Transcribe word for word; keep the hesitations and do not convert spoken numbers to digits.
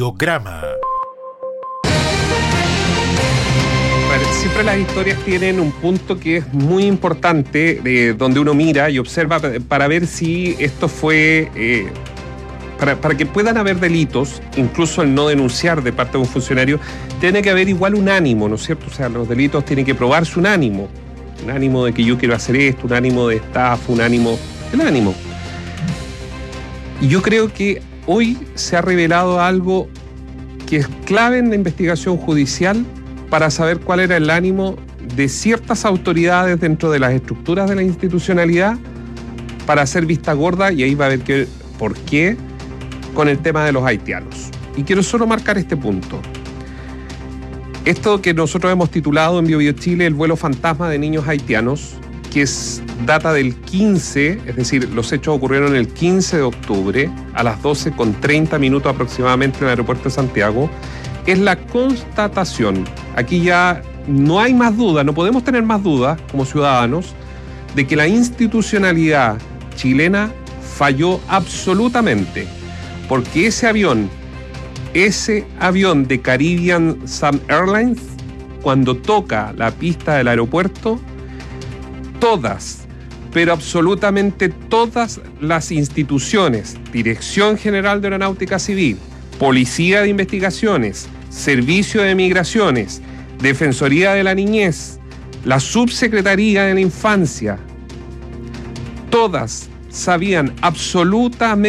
Radiograma. Siempre las historias tienen un punto que es muy importante, de donde uno mira y observa para ver si esto fue... Eh, para, para que puedan haber delitos, incluso el no denunciar de parte de un funcionario, tiene que haber igual un ánimo, ¿no es cierto? O sea, los delitos tienen que probarse un ánimo. Un ánimo de que yo quiero hacer esto, un ánimo de estafa, un ánimo... El ánimo. Y yo creo que hoy se ha revelado algo que es clave en la investigación judicial para saber cuál era el ánimo de ciertas autoridades dentro de las estructuras de la institucionalidad para hacer vista gorda, y ahí va a ver que, por qué, con el tema de los haitianos. Y quiero solo marcar este punto. Esto que nosotros hemos titulado en Bio Bio Chile el vuelo fantasma de niños haitianos, que es data del quince, es decir, los hechos ocurrieron el quince de octubre a las doce con treinta minutos aproximadamente en el aeropuerto de Santiago, es la constatación, aquí ya no hay más duda, no podemos tener más dudas como ciudadanos, de que la institucionalidad chilena falló absolutamente, porque ese avión, ese avión de Caribbean Sun Airlines, cuando toca la pista del aeropuerto, todas, pero absolutamente todas las instituciones, Dirección General de Aeronáutica Civil, Policía de Investigaciones, Servicio de Migraciones, Defensoría de la Niñez, la Subsecretaría de la Infancia, todas sabían absolutamente